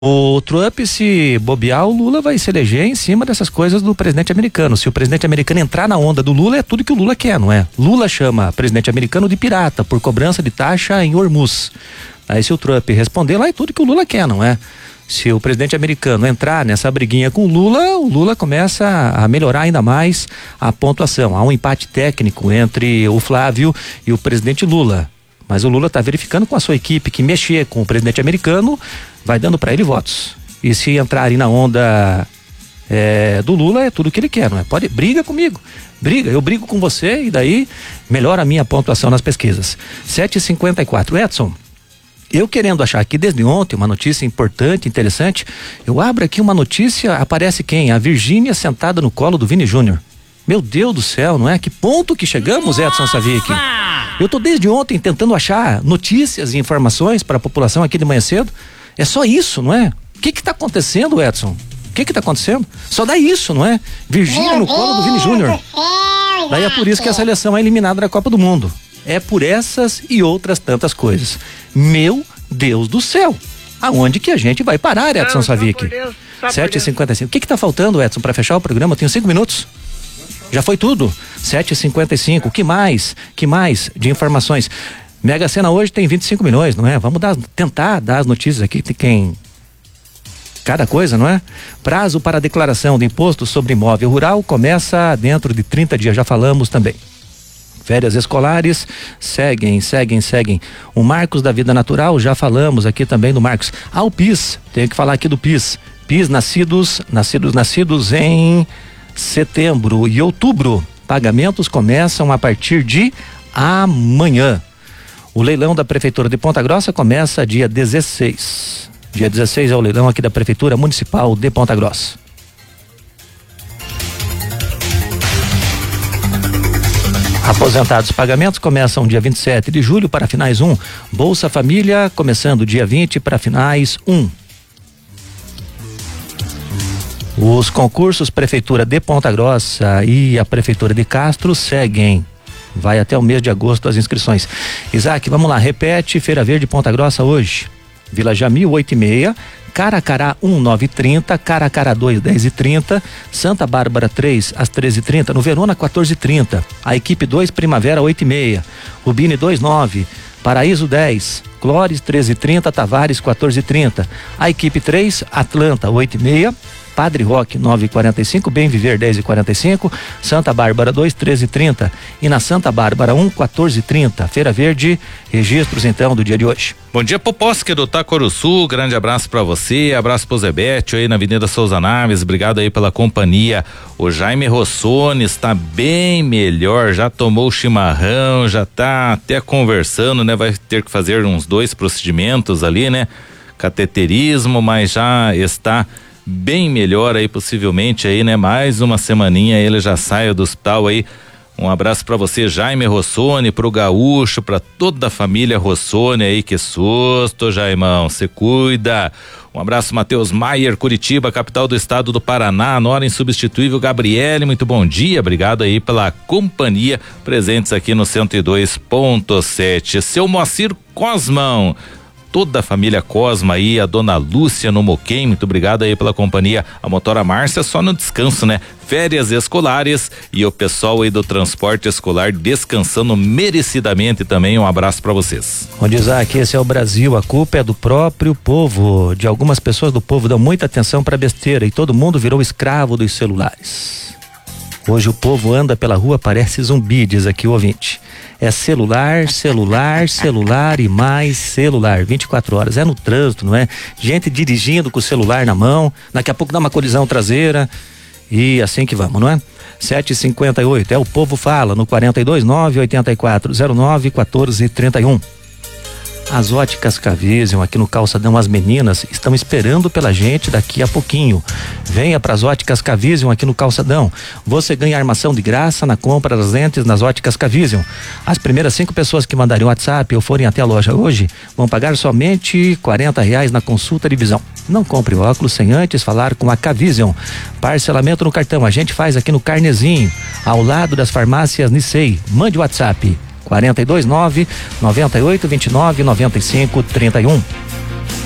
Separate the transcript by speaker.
Speaker 1: O Trump, se bobear, o Lula vai se eleger em cima dessas coisas do presidente americano. Se o presidente americano entrar na onda do Lula, é tudo que o Lula quer, não é? Lula chama presidente americano de pirata por cobrança de taxa em Hormuz. Aí se o Trump responder, lá é tudo que o Lula quer, não é? Se o presidente americano entrar nessa briguinha com o Lula começa a melhorar ainda mais a pontuação. Há um empate técnico entre o Flávio e o presidente Lula. Mas o Lula está verificando com a sua equipe que mexer com o presidente americano vai dando para ele votos. E se entrarem na onda do Lula, é tudo que ele quer, não é? Briga comigo, eu brigo com você e daí melhora a minha pontuação nas pesquisas. 7h54. Edson, eu querendo achar aqui desde ontem uma notícia importante, interessante, eu abro aqui uma notícia, aparece quem? A Virgínia sentada no colo do Vini Júnior. Meu Deus do céu, não é? Que ponto que chegamos, Edson Savic? Eu tô desde ontem tentando achar notícias e informações para a população aqui de manhã cedo. É só isso, não é? O que tá acontecendo, Edson? O que tá acontecendo? Só dá isso, não é? Virgínia no colo do Vini Júnior. Daí é por isso que a seleção é eliminada da Copa do Mundo. É por essas e outras tantas coisas. Meu Deus do céu. Aonde que a gente vai parar, Edson Savic? 7h55. O que tá faltando, Edson, para fechar o programa? Eu tenho 5 minutos. Já foi tudo. 7h55. Que mais de informações? Mega Sena hoje tem 25 milhões, não é? Vamos tentar dar as notícias aqui de quem... Cada coisa, não é? Prazo para declaração de imposto sobre imóvel rural começa dentro de 30 dias, já falamos também. Férias escolares seguem. O Marcos da Vida Natural, já falamos aqui também do Marcos. O PIS, tenho que falar aqui do PIS. PIS nascidos em setembro e outubro. Pagamentos começam a partir de amanhã. O leilão da Prefeitura de Ponta Grossa começa dia 16. Dia 16 é o leilão aqui da Prefeitura Municipal de Ponta Grossa. Aposentados, pagamentos começam dia 27 de julho para finais 1. Bolsa Família começando dia 20 para finais 1. Os concursos Prefeitura de Ponta Grossa e a Prefeitura de Castro seguem. Vai até o mês de agosto as inscrições. Isaac, vamos lá, repete. Feira Verde Ponta Grossa hoje. Vila Jamil 8h30, Caracará 1, 9h30, Caracará 2, 10h30, Santa Bárbara 3 às 13h30, no Verona 14h30, a equipe 2 Primavera 8h30, Rubine 2, 9, Paraíso 10, Clores 13h30, Tavares 14h30, a equipe 3 Atlanta 8h30, Padre Roque 9h45, Bem Viver 10h45, Santa Bárbara 2, 13h30 e na Santa Bárbara 1, 14h30. Feira Verde, registros então do dia de hoje.
Speaker 2: Bom dia, Poposque do Taquaruçu, grande abraço pra você, abraço pro Zebete aí na Avenida Souza Naves, obrigado aí pela companhia. O Jaime Rossoni está bem melhor, já tomou o chimarrão, já tá até conversando, né? Vai ter que fazer uns 2 procedimentos ali, né? Cateterismo, mas já está bem melhor aí, possivelmente aí, né? Mais uma semaninha ele já sai do hospital aí. Um abraço pra você, Jaime Rossoni, pro Gaúcho, pra toda a família Rossoni aí, que susto, Jaimão, se cuida. Um abraço, Matheus Maier, Curitiba, capital do estado do Paraná, Nora Insubstituível, Gabriele, muito bom dia, obrigado aí pela companhia, presentes aqui no 102.7. Seu Moacir Cosmão, toda a família Cosma aí, a dona Lúcia no Moquém, muito obrigado aí pela companhia, a motora Márcia só no descanso, né? Férias escolares e o pessoal aí do transporte escolar descansando merecidamente também, um abraço pra vocês.
Speaker 1: Onde Isaac, esse é o Brasil, a culpa é do próprio povo, de algumas pessoas do povo dão muita atenção pra besteira e todo mundo virou escravo dos celulares. Hoje o povo anda pela rua, parece zumbi, diz aqui o ouvinte. É celular e mais celular, 24 horas, é no trânsito, não é? Gente dirigindo com o celular na mão, daqui a pouco dá uma colisão traseira e assim que vamos, não é? 7h58, o Povo Fala, no 429-8409-1431. As óticas Cavision aqui no Calçadão, as meninas estão esperando pela gente daqui a pouquinho. Venha para as óticas Cavision aqui no Calçadão. Você ganha armação de graça na compra das lentes nas óticas Cavision. As primeiras 5 pessoas que mandarem WhatsApp ou forem até a loja hoje vão pagar somente R$40 na consulta de visão. Não compre óculos sem antes falar com a Cavision. Parcelamento no cartão, a gente faz aqui no Carnezinho, ao lado das farmácias Nissei. Mande WhatsApp 429-9829-9531.